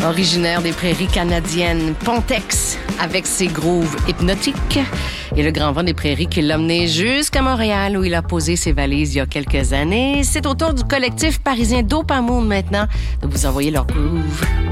Originaire des prairies canadiennes, Pontex, avec ses grooves hypnotiques. Et le grand vent des prairies qui l'a mené jusqu'à Montréal, où il a posé ses valises il y a quelques années. C'est au tour du collectif parisien Dopamoon maintenant de vous envoyer leur groove.